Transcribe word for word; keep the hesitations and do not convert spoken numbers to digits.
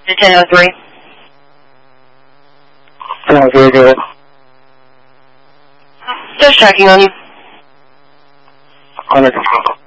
to ten oh three. Sounds very good. Just checking on you. Under control.